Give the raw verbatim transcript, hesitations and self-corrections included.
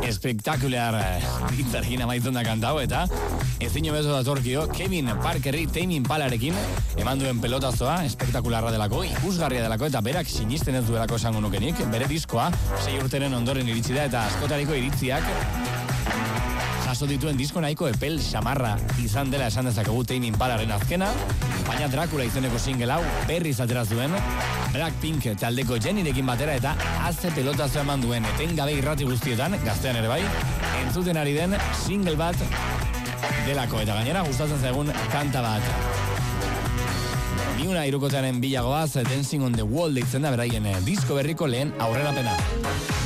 espektakular hitzarekin amaitzen da kantau, eta ezin hobeto datorkio Kevin Parkerri Tame Impalarekin eman duen pelotazoa, espektakularra delako, ikusgarria delako, eta berak sinisten ez duelako esango nukenik, bere diskoa, sei urteren ondoren iritsi da, eta askotariko iritziak jaso dituen disko nahiko epel xamarra izan dela esan dezakegu Tame Impalaren azkena, baina Dracula izeneko single hau berriz ateraz duen, Blackpink taldeko Jennyrekin batera eta haze pelotazoa eman duen etengabe irrati guztietan, gaztean ere bai, entzuten ari den single bat delako, eta gainera gustatzen zaigun kanta bat. Ni una irukotearen bilagoaz, Dancing on the Wall deitzen da beraien disko berriko lehen aurrerapena.